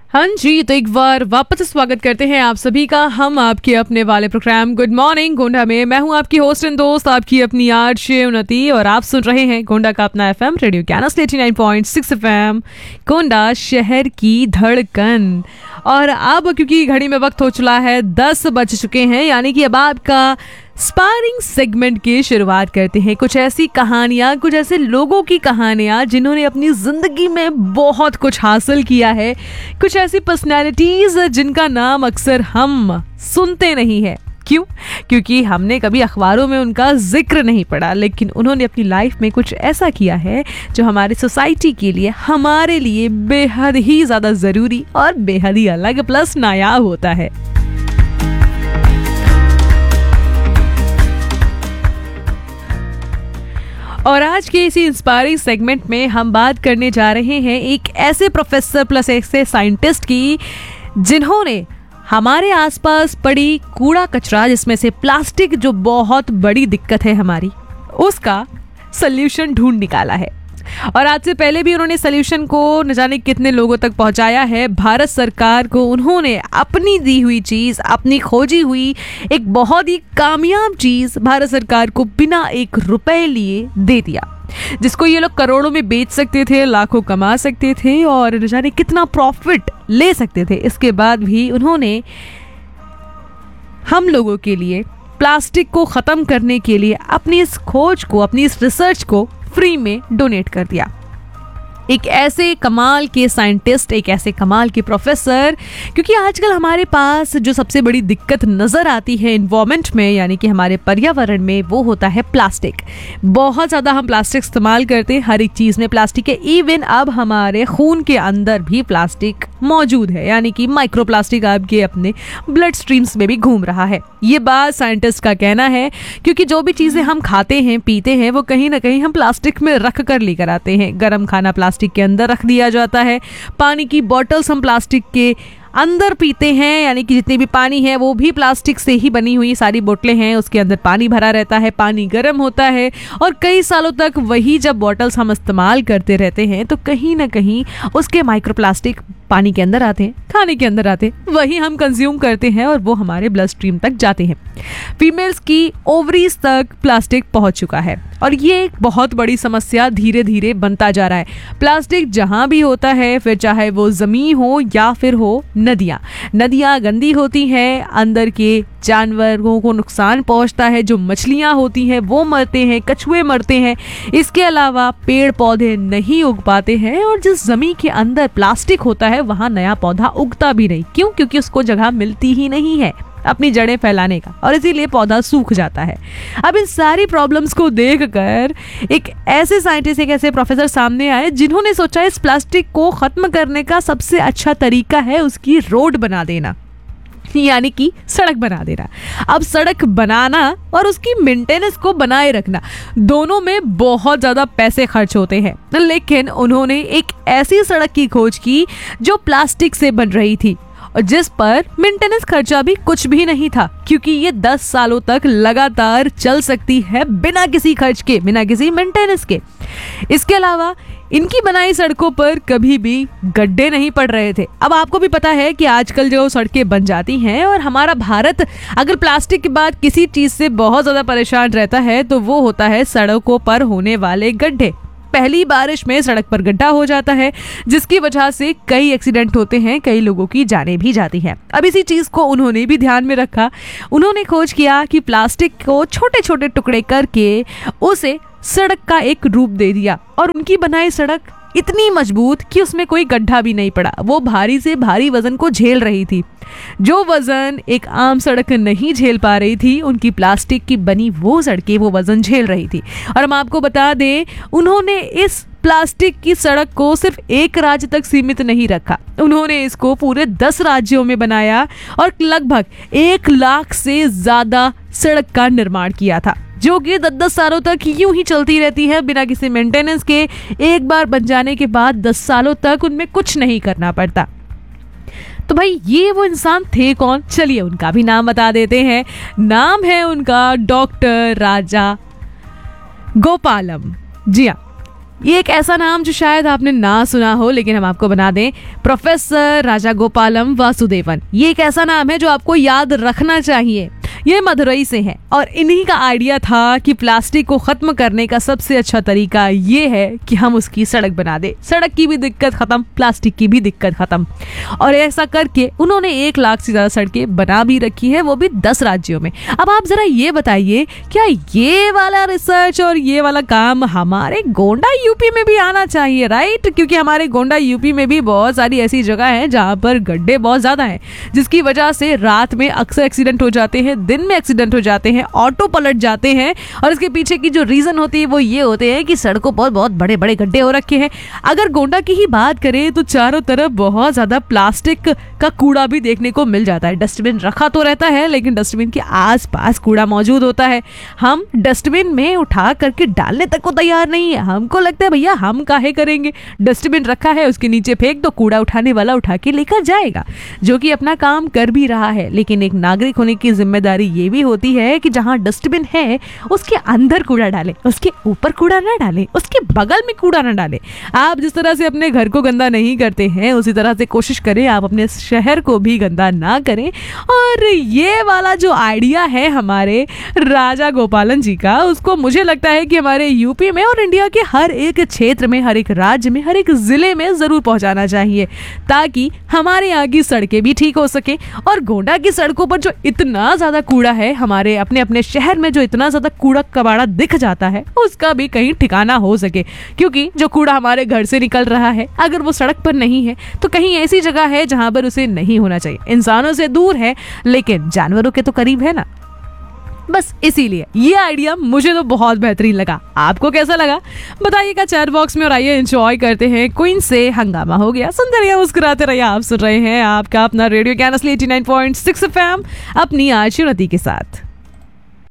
हाँ जी, तो एक बार वापस स्वागत करते हैं आप सभी का हम आपके अपने वाले प्रोग्राम गुड मॉर्निंग गोंडा में। मैं हूँ आपकी होस्ट एंड दोस्त, आपकी अपनी आरजे उन्नति, और आप सुन रहे हैं गोंडा का अपना एफएम रेडियो ज्ञानस 89.6 एफएम, गोंडा शहर की धड़कन। और अब क्योंकि घड़ी में वक्त हो चला है 10 बज चुके हैं, यानी कि अब आपका स्पारिंग सेगमेंट की शुरुआत करते हैं। कुछ ऐसी कहानियां, कुछ ऐसे लोगों की कहानियां जिन्होंने अपनी जिंदगी में बहुत कुछ हासिल किया है, कुछ ऐसी पर्सनैलिटीज जिनका नाम अक्सर हम सुनते नहीं है। क्यों? क्योंकि हमने कभी अखबारों में उनका जिक्र नहीं पढ़ा, लेकिन उन्होंने अपनी लाइफ में कुछ ऐसा किया है जो हमारी सोसाइटी के लिए, हमारे लिए बेहद ही ज़्यादा ज़रूरी और बेहद ही अलग प्लस नायाब होता है। और आज के इसी इंस्पायरिंग सेगमेंट में हम बात करने जा रहे हैं एक ऐसे प्रोफेसर प्लस ऐसे साइंटिस्ट की जिन्होंने हमारे आसपास पड़ी कूड़ा कचरा, जिसमें से प्लास्टिक जो बहुत बड़ी दिक्कत है हमारी, उसका सल्यूशन ढूंढ निकाला है। और आज से पहले भी उन्होंने सल्यूशन को न जाने कितने लोगों तक पहुंचाया है। भारत सरकार को उन्होंने अपनी दी हुई चीज़, अपनी खोजी हुई एक बहुत ही कामयाब चीज़ भारत सरकार को बिना 1 रुपए लिए दे दिया, जिसको ये लोग करोड़ों में बेच सकते थे, लाखों कमा सकते थे और न जाने कितना प्रॉफिट ले सकते थे। इसके बाद भी उन्होंने हम लोगों के लिए प्लास्टिक को ख़त्म करने के लिए अपनी इस खोज को, अपनी इस रिसर्च को फ्री में डोनेट कर दिया। एक ऐसे कमाल के साइंटिस्ट, एक ऐसे कमाल के प्रोफेसर, क्योंकि आजकल हमारे पास जो सबसे बड़ी दिक्कत नज़र आती है इन्वायरमेंट में, यानी कि हमारे पर्यावरण में, वो होता है प्लास्टिक। बहुत ज़्यादा हम प्लास्टिक इस्तेमाल करते हैं, हर एक चीज़ में प्लास्टिक है। इवन अब हमारे खून के अंदर भी प्लास्टिक मौजूद है, यानी कि माइक्रो प्लास्टिक आपके अपने ब्लड स्ट्रीम्स में भी घूम रहा है। ये बात साइंटिस्ट का कहना है, क्योंकि जो भी चीज़ें हम खाते हैं, पीते हैं, वो कहीं ना कहीं हम प्लास्टिक में रख कर लेकर आते हैं। गर्म खाना प्लास्टिक के अंदर रख दिया जाता है, पानी की बॉटल्स हम प्लास्टिक के अंदर पीते हैं, यानी कि जितनी भी पानी है वो भी प्लास्टिक से ही बनी हुई सारी बोतलें हैं, उसके अंदर पानी भरा रहता है, पानी गर्म होता है और कई सालों तक वही जब बॉटल्स हम इस्तेमाल करते रहते हैं तो कहीं ना कहीं उसके माइक्रोप्लास्टिक पानी के अंदर आते हैं, खाने के अंदर आते हैं, वही हम कंज्यूम करते हैं और वो हमारे ब्लड स्ट्रीम तक जाते हैं। फीमेल्स की ओवरीज तक प्लास्टिक पहुंच चुका है और ये एक बहुत बड़ी समस्या धीरे धीरे बनता जा रहा है। प्लास्टिक जहां भी होता है, फिर चाहे वो ज़मीन हो या फिर हो नदियाँ गंदी होती हैं, अंदर के जानवरों को नुकसान पहुंचता है, जो मछलियां होती हैं वो मरते हैं, कछुए मरते हैं। इसके अलावा पेड़ पौधे नहीं उग पाते हैं और जिस ज़मीन के अंदर प्लास्टिक होता है वहाँ नया पौधा उगता भी नहीं। क्यों? क्योंकि उसको जगह मिलती ही नहीं है अपनी जड़ें फैलाने का, और इसीलिए पौधा सूख जाता है। अब इन सारी प्रॉब्लम्स को देखकर एक ऐसे साइंटिस्ट, एक ऐसे प्रोफेसर सामने आए जिन्होंने सोचा इस प्लास्टिक को खत्म करने का सबसे अच्छा तरीका है उसकी रोड बना देना, यानी कि सड़क बना देना। अब सड़क बनाना और उसकी मेंटेनेंस को बनाए रखना, दोनों में बहुत ज़्यादा पैसे खर्च होते हैं, लेकिन उन्होंने एक ऐसी सड़क की खोज की जो प्लास्टिक से बन रही थी और जिस पर मेंटेनेंस खर्चा भी कुछ भी नहीं था, क्योंकि ये 10 सालों तक लगातार चल सकती है बिना किसी खर्च के, बिना किसी मेंटेनेंस के। इसके अलावा इनकी बनाई सड़कों पर कभी भी गड्ढे नहीं पड़ रहे थे। अब आपको भी पता है कि आजकल जो सड़कें बन जाती हैं, और हमारा भारत अगर प्लास्टिक के बाद किसी चीज़ से बहुत ज़्यादा परेशान रहता है तो वो होता है सड़कों पर होने वाले गड्ढे। पहली बारिश में सड़क पर गड्ढा हो जाता है, जिसकी वजह से कई एक्सीडेंट होते हैं, कई लोगों की जानें भी जाती हैं। अब इसी चीज़ को उन्होंने भी ध्यान में रखा। उन्होंने खोज किया कि प्लास्टिक को छोटे छोटे टुकड़े करके उसे सड़क का एक रूप दे दिया, और उनकी बनाई सड़क इतनी मजबूत कि उसमें कोई गड्ढा भी नहीं पड़ा। वो भारी से भारी वजन को झेल रही थी, जो वजन एक आम सड़क नहीं झेल पा रही थी, उनकी प्लास्टिक की बनी वो सड़कें वो वजन झेल रही थी। और हम आपको बता दें, उन्होंने इस प्लास्टिक की सड़क को सिर्फ एक राज्य तक सीमित नहीं रखा, उन्होंने इसको पूरे 10 राज्यों में बनाया और लगभग 1 लाख से ज़्यादा सड़क का निर्माण किया था, जो कि 10 सालों तक यूं ही चलती रहती है बिना किसी मेंटेनेंस के। एक बार बन जाने के बाद 10 सालों तक उनमें कुछ नहीं करना पड़ता। तो भाई ये वो इंसान थे कौन? चलिए उनका भी नाम बता देते हैं। नाम है उनका डॉक्टर राजा गोपालम। जी हाँ, ये एक ऐसा नाम जो शायद आपने ना सुना हो, लेकिन हम आपको बना दें, प्रोफेसर राजागोपालम वासुदेवन। ये एक ऐसा नाम है जो आपको याद रखना चाहिए। ये मदुरई से है और इन्हीं का आइडिया था कि प्लास्टिक को खत्म करने का सबसे अच्छा तरीका ये है कि हम उसकी सड़क बना दे। सड़क की भी दिक्कत खत्म, प्लास्टिक की भी दिक्कत खत्म। और ऐसा करके उन्होंने 1 लाख से ज्यादा सड़कें बना भी रखी है, वो भी 10 राज्यों में। अब आप जरा ये बताइए, क्या ये वाला रिसर्च और ये वाला काम हमारे गोंडा यूपी में भी आना चाहिए, राइट? क्योंकि हमारे गोंडा यूपी में भी बहुत सारी ऐसी जगह है जहाँ पर गड्ढे बहुत ज्यादा हैं, जिसकी वजह से रात में अक्सर एक्सीडेंट हो जाते हैं, दिन में एक्सीडेंट हो जाते हैं, ऑटो पलट जाते हैं। और इसके पीछे की जो रीजन होती है वो ये होते हैं कि सड़कों पर बहुत बड़े बड़े गड्ढे हो रखे हैं। अगर गोंडा की ही बात करें तो चारों तरफ बहुत ज्यादा प्लास्टिक का कूड़ा भी देखने को मिल जाता है। डस्टबिन रखा तो रहता है, लेकिन डस्टबिन के आसपास कूड़ा मौजूद होता है। हम डस्टबिन में उठा करके डालने तक को तैयार नहीं है। हमको लगता है भैया हम काहे करेंगे, डस्टबिन रखा है उसके नीचे फेंक दो, कूड़ा उठाने वाला उठा के लेकर जाएगा, जो कि अपना काम कर भी रहा है। लेकिन एक नागरिक होने की जिम्मेदारी ये भी होती है कि जहां डस्टबिन है उसके अंदर कूड़ा डाले, उसके ऊपर कूड़ा ना डाले, उसके बगल में कूड़ा ना डाले। आप जिस तरह से अपने घर को गंदा नहीं करते हैं, उसी तरह से कोशिश करें आप अपने शहर को भी गंदा ना करें। और ये वाला जो आइडिया है हमारे राजा गोपालन जी का, उसको मुझे लगता है कि हमारे यूपी में और इंडिया के हर एक क्षेत्र में, हर एक राज्य में, हर एक जिले में जरूर पहुंचाना चाहिए, ताकि हमारे यहाँ की सड़कें भी ठीक हो सके। और गोंडा की सड़कों पर जो इतना ज्यादा कूड़ा है, हमारे अपने अपने शहर में जो इतना ज्यादा कूड़ा कबाड़ा दिख जाता है, उसका भी कहीं ठिकाना हो सके। क्योंकि जो कूड़ा हमारे घर से निकल रहा है, अगर वो सड़क पर नहीं है तो कहीं ऐसी जगह है जहां पर उसे नहीं होना चाहिए। इंसानों से दूर है लेकिन जानवरों के तो करीब है ना। बस इसीलिए ये आइडिया मुझे तो बहुत बेहतरीन लगा। आपको कैसा लगा बताइएगा चैट बॉक्स में। और आइए एंजॉय करते हैं क्वीन से हंगामा हो गया। सुनते रहिए, मुस्कुराते रहिए। आप सुन रहे हैं आपका अपना रेडियो ज्ञान असली 89.6 FM अपनी आज के साथ।